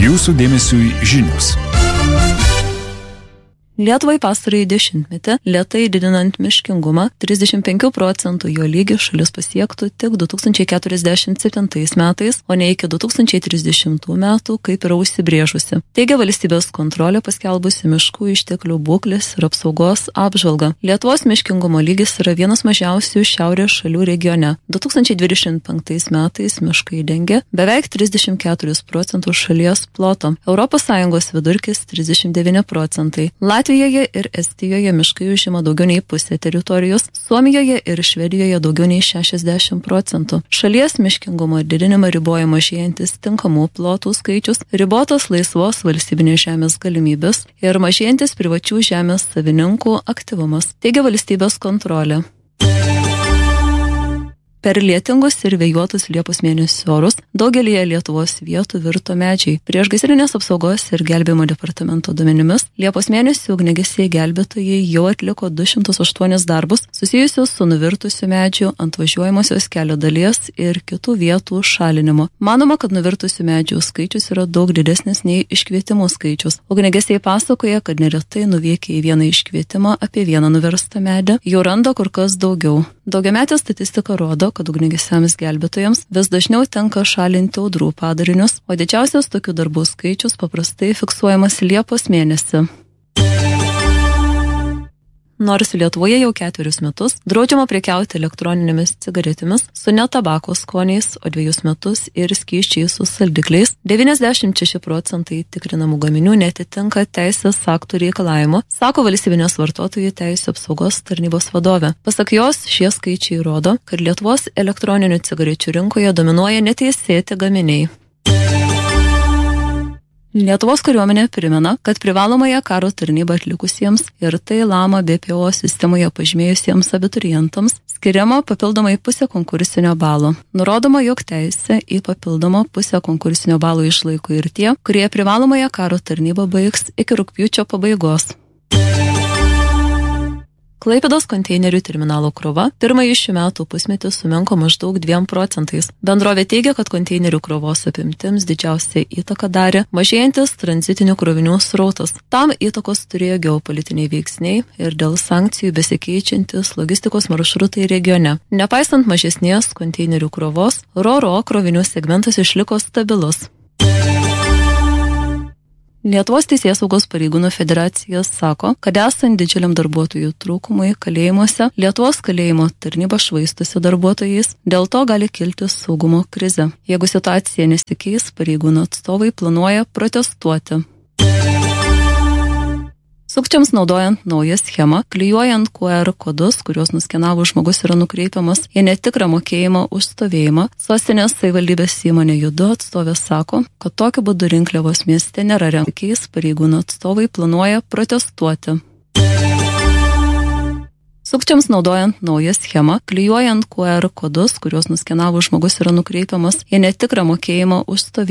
Jūsų dėmesiui žinios. Lietuvai pastarąjį dešimtmetį lėtai didinant miškingumą 35% jo lygį šalis pasiektų tik 2047 metais, o ne iki 2030 metų, kaip yra užsibrėžusi. Teigia valstybės kontrolė paskelbusi miškų išteklių būklės ir apsaugos apžvalgą. Lietuvos miškingumo lygis yra vienas mažiausių šiaurės šalių regione. 2025 metais miškai dengia beveik 34% šalies ploto. ES vidurkis 39%. Latvijoje ir Estijoje miškai užima daugiau nei pusę teritorijos, Suomijoje ir Švedijoje daugiau nei 60%. Šalies miškingumo didinimą riboja mažėjantis tinkamų plotų skaičius, ribotos laisvos valstybinės žemės galimybės ir mažėjantis privačių žemės savininkų aktyvumas, teigia valstybės kontrolė. Per lietingus ir vėjuotus Liepos mėnesio orus daugelįje Lietuvos vietų virto medžiai. Priešgaisrinės apsaugos ir gelbėjimo departamento duomenimis Liepos mėnesį ugniagesiai gelbėtojai jau atliko 208 darbus susijusius su nuvirtusių medžių ant važiuojamosios kelio dalies ir kitų vietų šalinimu. Manoma, kad nuvirtusių medžių skaičius yra daug didesnis nei iškvietimų skaičius. Ugniagesiai pasakoja, kad neretai nuvykę į vieną iškvietimą apie vieną nuvirstą medį jau randa kur kas daugiau. Daugiametė statistika rodo, kad ugniagesiams gelbėtojams vis dažniau tenka šalinti audrų padarinius, o didžiausias tokių darbų skaičius paprastai fiksuojamas Liepos mėnesį. Nors Lietuvoje jau 4 metus draudžiama prekiauti elektroninėmis cigaretėmis su ne tabako skoniais, o 2 metus ir skysčiais su saldikliais, 96% tikrinamų gaminių netitinka teisės aktų reikalavimo, sako valstybinės vartotojų teisių apsaugos tarnybos vadovė. Pasak jos, šie skaičiai rodo, kad Lietuvos elektroninių cigarečių rinkoje dominuoja neteisėti gaminiai. Lietuvos kariuomenė primena, kad privalomąją karo tarnybą atlikusiems ir tai Lama BPO sistemoje pažymėjusiems abiturientams skiriama papildomai pusę konkursinio balo. Nurodoma, jog teisę į papildomą pusę konkursinio balo išlaiko ir tie, kurie privalomąją karo tarnybą baigs iki rugpjūčio pabaigos. Klaipėdos konteinerių terminalo krova pirmąjį šių metų pusmetį sumenko maždaug 2%. Bendrovė teigia, kad konteinerių krovos apimtims didžiausią įtaką darė mažėjantis tranzitinių krovinių srautas. Tam įtakos turėjo geopolitiniai veiksniai ir dėl sankcijų besikeičiantis logistikos maršrutai regione. Nepaisant mažesnės konteinerių krovos, RoRo krovinių segmentas išliko stabilus. Lietuvos Teisėsaugos pareigūnų federacija sako, kad esant didžiuliam darbuotojų trūkumui kalėjimuose, Lietuvos kalėjimo tarnyba švaistosi darbuotojais, dėl to gali kilti saugumo krizė. Jeigu situacija nesikeis, pareigūnų atstovai planuoja protestuoti. Sukčiams naudojant naują schemą, klijuojant QR kodus, kuriuos nuskenavus žmogus yra nukreipiamas į netikrą mokėjimą už stovėjimą, sostinės savivaldybės įmonė Judu atstovė sako, kad tokiu būdu rinkliavos mieste nėra renkiais, pareigūnų atstovai planuoja protestuoti. Sukčiams naudojant naują schemą, klijuojant QR kodus, kuriuos nuskenavus žmogus yra nukreipiamas į netikrą mokėjimą už stovėjimą,